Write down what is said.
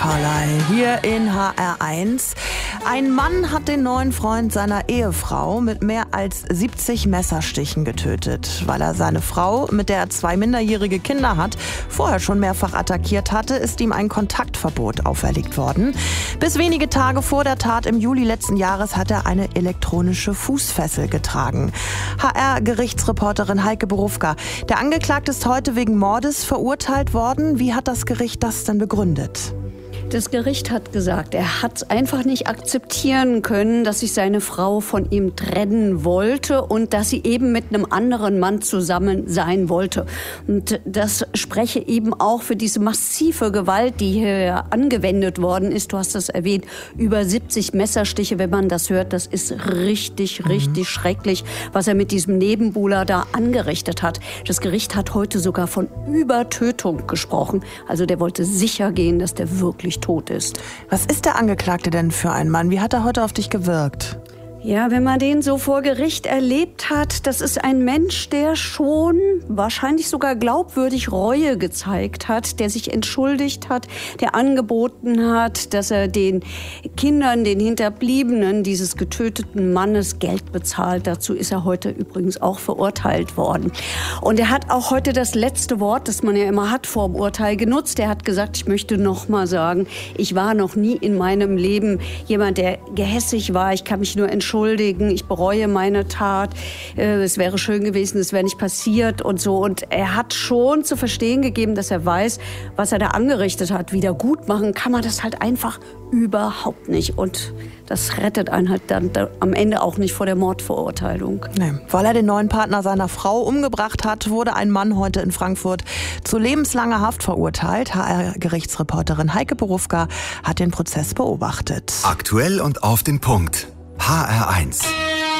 Carlyle hier in HR1. Ein Mann hat den neuen Freund seiner Ehefrau mit mehr als 70 Messerstichen getötet. Weil er seine Frau, mit der er 2 minderjährige Kinder hat, vorher schon mehrfach attackiert hatte, ist ihm ein Kontaktverbot auferlegt worden. Bis wenige Tage vor der Tat im Juli letzten Jahres hat er eine elektronische Fußfessel getragen. HR-Gerichtsreporterin Heike Borufka. Der Angeklagte ist heute wegen Mordes verurteilt worden. Wie hat das Gericht das denn begründet? Das Gericht hat gesagt, er hat einfach nicht akzeptieren können, dass sich seine Frau von ihm trennen wollte und dass sie eben mit einem anderen Mann zusammen sein wollte. Und das spreche eben auch für diese massive Gewalt, die hier angewendet worden ist. Du hast das erwähnt, über 70 Messerstiche, wenn man das hört. Das ist richtig schrecklich, was er mit diesem Nebenbuhler da angerichtet hat. Das Gericht hat heute sogar von Übertötung gesprochen. Also der wollte sicher gehen, dass der wirklich tot ist. Was ist der Angeklagte denn für ein Mann? Wie hat er heute auf dich gewirkt? Ja, wenn man den so vor Gericht erlebt hat, das ist ein Mensch, der schon wahrscheinlich sogar glaubwürdig Reue gezeigt hat, der sich entschuldigt hat, der angeboten hat, dass er den Kindern, den Hinterbliebenen dieses getöteten Mannes Geld bezahlt. Dazu ist er heute übrigens auch verurteilt worden. Und er hat auch heute das letzte Wort, das man ja immer hat vor dem Urteil, genutzt. Er hat gesagt, ich möchte noch mal sagen, ich war noch nie in meinem Leben jemand, der gehässig war. Ich kann mich nur entschuldigen. Ich bereue meine Tat. Es wäre schön gewesen, es wäre nicht passiert und so. Und er hat schon zu verstehen gegeben, dass er weiß, was er da angerichtet hat. Wieder gut machen kann man das halt einfach überhaupt nicht. Und das rettet einen halt dann am Ende auch nicht vor der Mordverurteilung. Nee. Weil er den neuen Partner seiner Frau umgebracht hat, wurde ein Mann heute in Frankfurt zu lebenslanger Haft verurteilt. HR-Gerichtsreporterin Heike Borufka hat den Prozess beobachtet. Aktuell und auf den Punkt. HR1.